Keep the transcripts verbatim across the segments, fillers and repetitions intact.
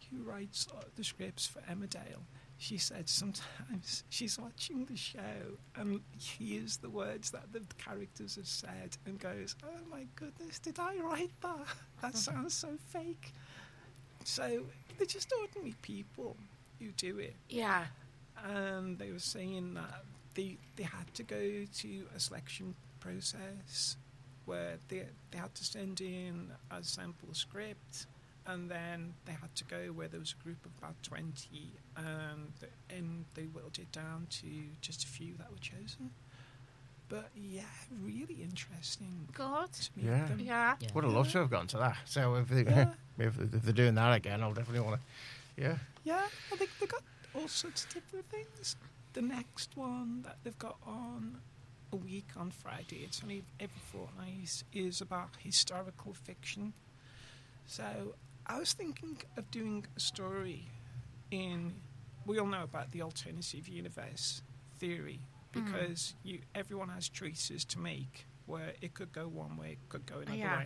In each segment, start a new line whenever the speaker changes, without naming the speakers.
who writes uh, the scripts for Emmerdale, she said sometimes she's watching the show and hears the words that the characters have said and goes, oh my goodness, did I write that? That sounds so fake. So they're just ordinary people who do it.
Yeah.
And they were saying that they they had to go to a selection process where they they had to send in a sample script, and then they had to go where there was a group of about twenty, and and they whittled it down to just a few that were chosen. But yeah, really interesting.
Good.
To meet
Yeah.
them.
Yeah.
Yeah.
Would have loved to have gone to that. So if, they,
Yeah.
if, if they're doing that again, I'll definitely want to. Yeah.
Yeah, I think they've got all sorts of different things. The next one that they've got on a week on Friday, it's only every fortnight, is about historical fiction. So I was thinking of doing a story in, we all know about the alternative universe theory, because you everyone has choices to make where it could go one way, it could go another
Yeah.
way.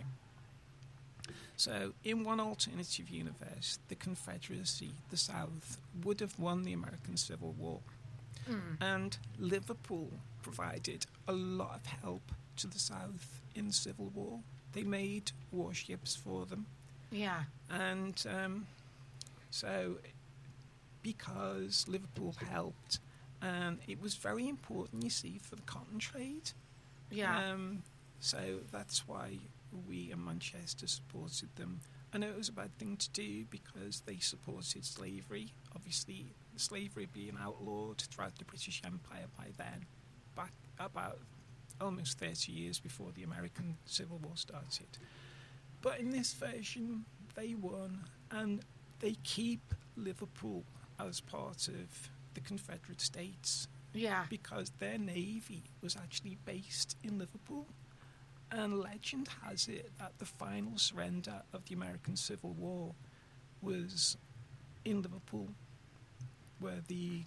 So, in one alternative universe, the Confederacy, the South, would have won the American Civil War. And Liverpool provided a lot of help to the South in the Civil War. They made warships for them.
Yeah.
And um, so, because Liverpool helped, and it was very important, you see, for the cotton trade.
Yeah.
Um, so that's why we in Manchester supported them. I know it was a bad thing to do because they supported slavery. Obviously, slavery being outlawed throughout the British Empire by then, back about almost thirty years before the American Civil War started. But in this version, they won, and they keep Liverpool as part of the Confederate States
Yeah.
because their navy was actually based in Liverpool. And legend has it that the final surrender of the American Civil War was in Liverpool, where the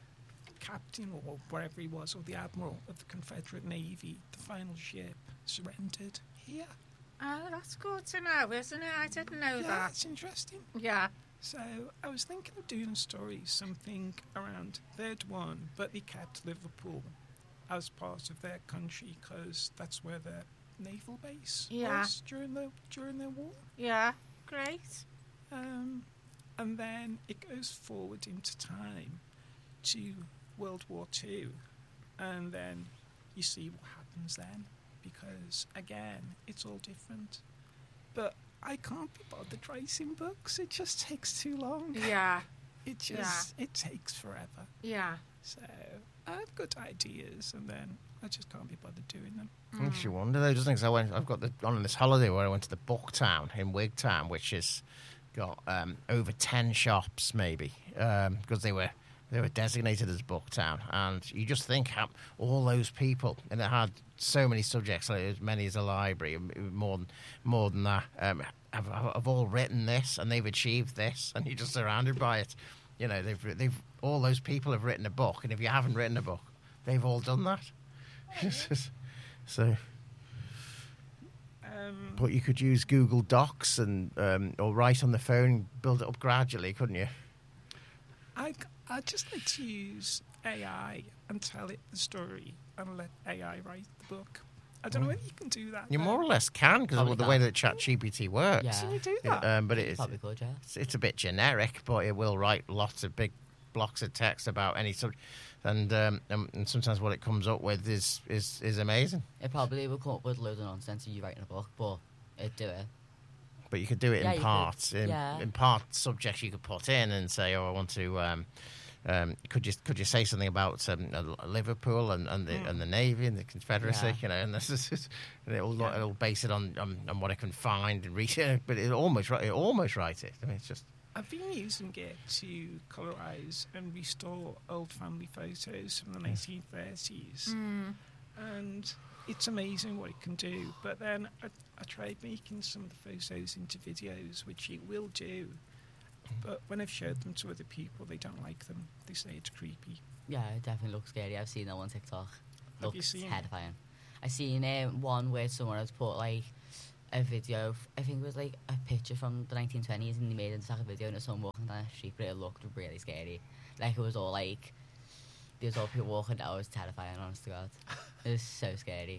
captain or wherever he was, or the admiral of the Confederate Navy, the final ship, surrendered here.
Oh, that's good to know, isn't it? I didn't know
Yeah,
that.
it's interesting.
Yeah.
So I was thinking of doing a story, something around they'd won, but they kept Liverpool as part of their country because that's where their naval base
Yeah.
was during the during their war.
Yeah. Great.
Um, and then it goes forward into time to World War Two, and then you see what happens then, because again, it's all different. But I can't be bothered writing books; it just takes too long.
Yeah.
It just it takes forever.
Yeah.
So I have good ideas, and then I just can't be bothered doing them.
Makes you wonder though, doesn't it? 'Cause I went, I've got the, on this holiday where I went to the Booktown in Wigtown, which has got um, over ten shops maybe, because they were they were designated as Booktown, and you just think how all those people, and it had so many subjects, like as many as a library, more than more than that, um, have, have all written this, and they've achieved this, and you're just surrounded by it. You know, they've they've all those people have written a book, and if you haven't written a book, they've all done that. So,
Um,
but you could use Google Docs and um, or write on the phone, build it up gradually, couldn't you?
I I just like to use A I and tell it the story and let A I write the book. I don't know whether you can do that.
You
though.
more or less can because
Probably
of the
can.
way that ChatGPT works.
Yeah.
Can you do
Yeah,
that?
um, but it's,
Probably good, yeah.
it's it's a bit generic, but it will write lots of big blocks of text about any subject, and, um, and and sometimes what it comes up with is is, is amazing.
It probably will come up with loads of nonsense if you writing a book, but it'd do it.
But you could do it
Yeah,
in
you could.
parts, in,
Yeah.
in part subjects you could put in and say, oh, I want to. Um, um, could you could you say something about um, uh, Liverpool and, and the and the Navy and the Confederacy?
Yeah.
You know, and this is and it'll
Yeah.
it'll base it on, on, on what I can find and read it, but it'll almost write it almost write it. I mean, it's just
I've been using it to colorise and restore old family photos from the nineteen thirties. And it's amazing what it can do. But then I, I tried making some of the photos into videos, which it will do. But when I've showed them to other people, they don't like them. They say it's creepy.
Yeah, it definitely looks scary. I've seen that on TikTok.
Have you
Looks
seen it?
terrifying. I seen um, one where someone has put like a video. F- I think it was like a picture from the nineteen twenties, and they made it into like a video, and there's someone walking down the street, but it looked really scary. Like it was all like there was all people walking down. It was terrifying, honest to God. It was so scary.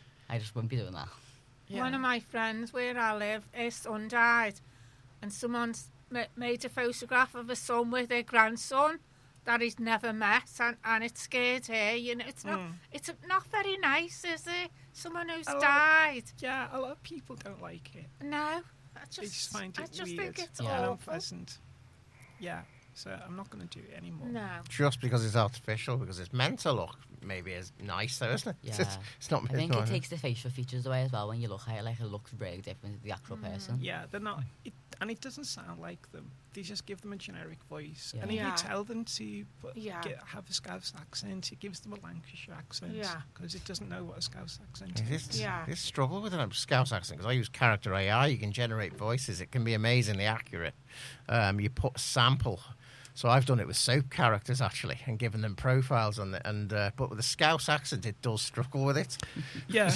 I just wouldn't be doing that.
Yeah. One of my friends where I live, her son died, and someone's ma- made a photograph of a son with their grandson that he's never met, and, and it scared her. You know, it's not, mm. it's not very nice, is it? Someone who's
a
died.
Of, yeah, a lot of people don't like it.
No, I just,
they just find it
I just
weird
think it's
yeah.
awful.
unpleasant. Yeah, so I'm not going to do it anymore.
No,
just because it's artificial, because it's meant to look maybe as nice, though, isn't it?
Yeah,
it's, it's not.
I think
not,
it takes the facial features away as well. When you look at it, like it looks really different to the actual mm. person.
Yeah, they're not, it, and it doesn't sound like them. They just give them a generic voice,
yeah.
and if
yeah.
you tell them to put,
yeah.
get, have a Scouse accent, it gives them a Lancashire accent.
Yeah,
because it doesn't know what a Scouse accent
yeah,
is.
This,
yeah,
this struggle with a Scouse accent because I use character A I. You can generate voices. It can be amazingly accurate. Um, you put a sample. So I've done it with soap characters actually, and given them profiles on it. And uh, but with the Scouse accent, it does struggle with it.
Yeah,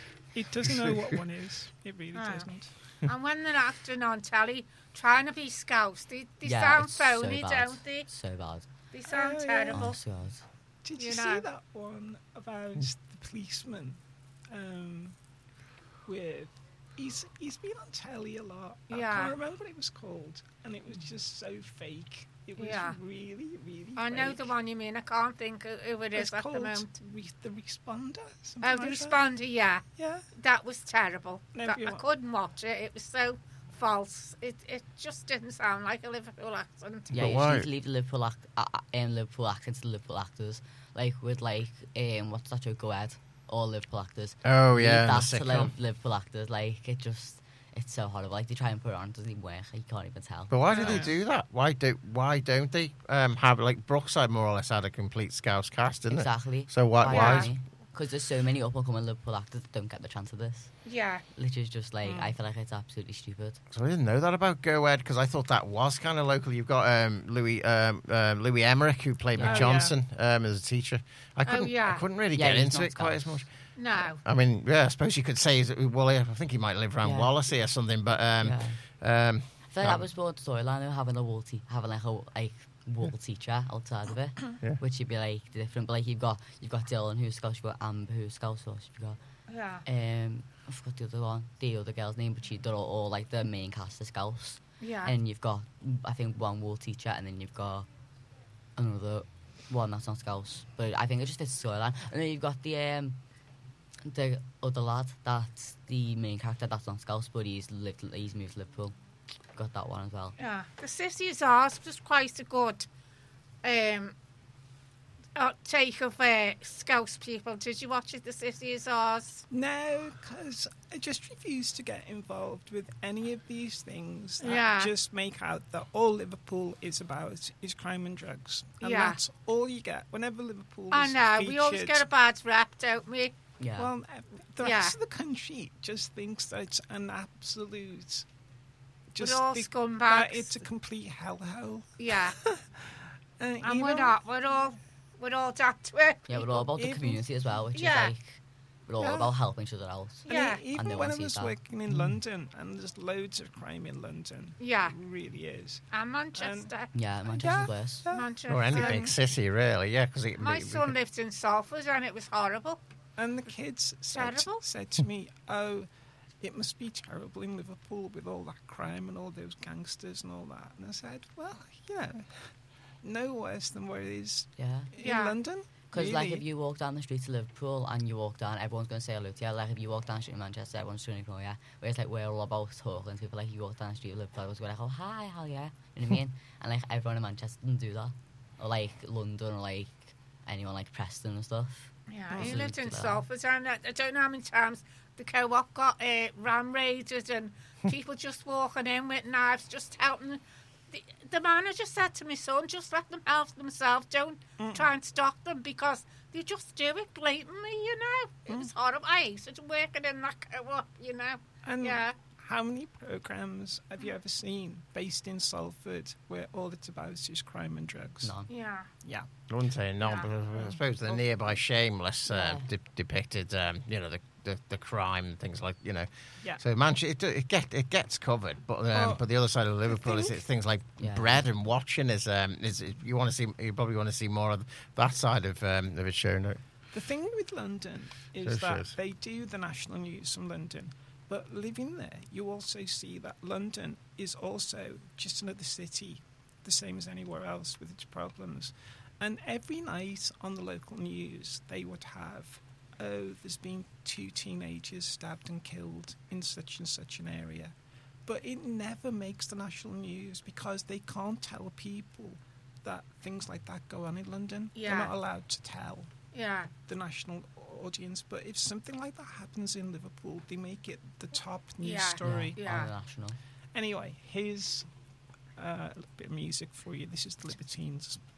it doesn't know what one is. It really oh. doesn't.
And when they're acting on telly, trying to be Scouse, they, they
yeah,
sound phony,
so
don't they?
So bad.
They sound
oh,
terrible.
Yeah.
Oh,
Did you,
you
see
know?
that one about the policeman? Um, with he's he's been on telly a lot. I
yeah.
can't remember what it was called, and it was just so fake. It was
yeah.
really, really
I
fake.
know the one you mean. I can't think who it is
it's
at the
called
moment.
Re- the Responder?
Oh, the
like
Responder,
that.
yeah.
Yeah.
That was terrible.
No,
that, I couldn't watch it. It was so false. It it just didn't sound like a Liverpool accent.
Yeah,
but
you
why?
just need to leave the Liverpool, ac- uh, um, Liverpool accents to Liverpool actors. Like with like, um, what's that show, Go Ahead? All Liverpool actors.
Oh, yeah,
Leave that
the
to
sitcom.
li- Liverpool actors. Like, it just... It's so horrible. Like, they try and put it on, it doesn't even work. You can't even tell.
But why do
Yeah.
they do that? Why do why don't they um, have like Brookside more or less had a complete Scouse cast, didn't
Exactly.
it? So why?
Yeah.
Why?
Because there's so many up-and-coming Liverpool actors that don't get the chance of this.
Yeah.
Which is just like,
Mm.
I feel like it's absolutely stupid.
So I didn't know that about Go Ed because I thought that was kind of local. You've got um, Louis um, um, Louis Emmerich who played
Yeah.
Mick
Oh,
Johnson um, as a teacher. I couldn't.
yeah.
I couldn't really
Yeah,
get
he's
into
not
it quite
Scouse.
as much.
No.
I mean, yeah, I suppose you could say he's Wally. I think he might live around
Yeah.
Wallasey or something. But um,
Yeah.
um,
I feel like
um,
that was more the storyline of having a wall te- having like a like wall teacher outside of it,
Yeah.
which would be like different. But like you've got you've got Dylan who's Scouse, you've got Amber who's Scouse, you've got
Yeah.
um I forgot the other one, the other girl's name, but she they're all, all like the main cast of Scouse.
Yeah.
And you've got I think one wall teacher, and then you've got another one that's not Scouse. But I think it just fits the storyline. And then you've got the um the other lad that's the main character that's not Scouse, but he's lived he's moved to Liverpool. Got that one as well.
Yeah. The City of Ours was quite a good um, uh, take of uh, Scouse people. Did you watch it, The City of Ours?
No, because I just refuse to get involved with any of these things that
Yeah.
just make out that all Liverpool is about is crime and drugs. And
Yeah.
that's all you get whenever Liverpool
I
is
know.
featured.
We always get a bad rap, don't we?
Yeah.
Well, uh, the
Yeah.
rest of the country just thinks that it's an absolute... Just
We're all
think
scumbags.
that it's a complete hellhole.
Yeah.
Uh,
And
you
we're
know,
not. We're all, we're all that to it.
Yeah, we're all about the
Even-
community as well, which
Yeah.
is like we're all
Yeah.
about helping each other out.
and
Yeah.
e- even
And no
when
one
I
sees
was
that.
working in London, and there's loads of crime in London.
Yeah.
It really is.
And Manchester.
Yeah, Manchester's
Yeah.
worse.
Yeah.
Manchester.
or any
Um,
big city, really. Yeah, because
My son lived in Salford and it was horrible.
And the kids said,
Terrible.
said to me, oh, it must be terrible in Liverpool with all that crime and all those gangsters and all that. And I said, well, yeah, no worse than what it is
Yeah.
in
Yeah.
London.
Because like
really.
if you walk down the streets of Liverpool and you walk down, everyone's going to say hello to you. Like if you walk down the street in Manchester, everyone's trying to ignore you. Whereas like we're all about talking to people. Like you walk down the street of Liverpool, everyone's going like, oh hi, how are you? You know what I mean? And like everyone in Manchester doesn't do that. Or like London or like anyone like Preston and stuff.
Yeah,
Oh,
he
so
lived
you
in
do that.
Salford and I I don't know how many times the co-op got uh, ram raided and people just walking in with knives, just helping. The, the manager said to my son, just let them help themselves, don't
Mm.
try and stop them because they just do it blatantly, you know. It
Mm.
was horrible. I hated working in that co-op, you know.
And
Yeah.
how many programmes have you ever seen based in Salford where all it's about is crime and drugs?
None.
Yeah.
Yeah.
I wouldn't say no,
Yeah.
but I suppose the nearby Shameless uh,
Yeah.
de- depicted, um, you know, the, the, the crime, things like you know.
Yeah.
So Manchester, it, it get it gets covered, but um,
Well,
but the other side of Liverpool is
think-
it's things like
Yeah.
bread and watching is um is you want to see you probably want to see more of that side of um of it shown. don't you?
The thing with London is
Sure,
that
sure.
they do the national news from London, but living there, you also see that London is also just another city, the same as anywhere else with its problems. And every night on the local news, they would have, oh, there's been two teenagers stabbed and killed in such and such an area. But it never makes the national news because they can't tell people that things like that go on in London.
Yeah.
They're not allowed to tell
Yeah.
the national audience. But if something like that happens in Liverpool, they make it the top news
Yeah.
story.
Yeah.
On the national.
Anyway, here's uh, a little bit of music for you. This is the Libertines.